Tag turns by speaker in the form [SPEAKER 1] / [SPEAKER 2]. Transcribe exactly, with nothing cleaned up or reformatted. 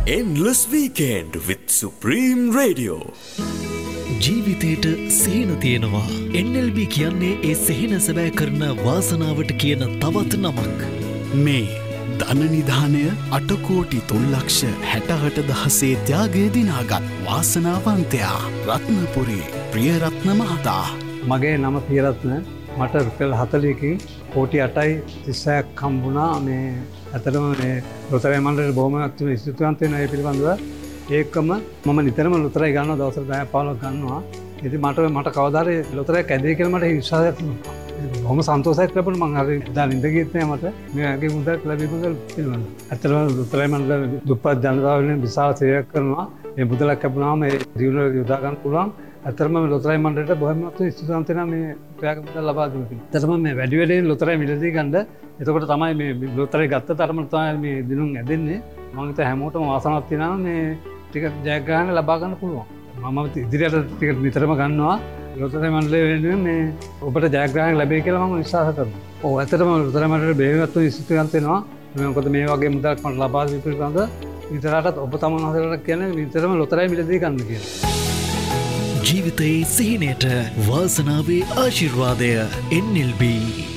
[SPEAKER 1] Endless Weekend with Supreme Radio.
[SPEAKER 2] ජීවිතේට සිහින තියෙනවා. N L B කියන්නේ ඒ සිහින සැබෑ කරන වාසනාවට කියන තවත් නමක්.
[SPEAKER 3] මේ ධන නිධානය අට කෝටි තුන් ලක්ෂ හැටඅට දහසේ ත්‍යාගය දිනාගත් වාසනාවන්තයා රත්නපුරේ ප්‍රියරත්න මහතා.
[SPEAKER 4] මගේ නම ප්‍රියරත්න. මට රුපියල් හතළිහකින් කෝටි අටයි තිස්සයක් හම්බුණා. මේ ඇත්තටම මේ ලොතරැයි මණ්ඩලයට බොහොම ස්තුතිවන්ත වෙනවා ඒ පිළිබඳව. ඒකම මම නිතරම ලොතරැයි ගන්නවා, දවසට පැය පහළොවක් ගන්නවා. ඉතින් මට මට කවදාද ලොතරැයි කැදේ කියලා මට විශ්වාසයක් තිබුණා. බොහොම සන්තෝෂයක් ලැබුණා. මම හරි දැන් ඉඳ ගියත් නෑ මට මේ වගේ මුදලක් ලැබීම පිළිබඳව. ඇත්තටම ලොතරැයි මණ්ඩල දුප්පත් ජනතාව වෙනුවෙන් විශාල සේවයක් කරනවා. මේ මුදලක් ලැබුණාම ඒ ජීවන යොදා ගන්න පුළුවන්. ඇත්තටම මේ ලොතරැයි මණ්ඩලයට බොහොම ස්තුතිවන්ත වෙනවා මේ ප්‍රයාග මුදල් ලබා දුන්න කෙනා. ඇත්තටම මේ වැඩි වැඩියෙන් ලොතරැයි මිලදී ගන්න. එතකොට තමයි මේ ලොතරැයි ගත්ත තරම තමයි මේ දිනුම් ඇදෙන්නේ. මම හිතා හැමෝටම වාසනාවක් තියෙනවා මේ ටික ජයග්‍රහණ ලබා ගන්න පුළුවන්. මම ඉදිරියට ටික නිතරම ගන්නවා. ලොතරැයි මණ්ඩලය වෙනුවෙන් මේ ඔබට ජයග්‍රහණ ලැබෙයි කියලා මම විශ්වාස කරනවා. ඔව් ඇත්තටම ලොතරැයි මණ්ඩලයට බෙහෙවත් ස්තුතිවන්ත වෙනවා. මොකද මේ වගේ මුදලක් මට ලබා දීපු පිළිබඳ විතරටත් ඔබ තමන් හදලා කියන්නේ නිතරම ලොතරැයි මිලදී ගන්න කියලා.
[SPEAKER 2] ජීවිතයේ සිහිනයට වාසනාවේ ආශිර්වාදය N L B.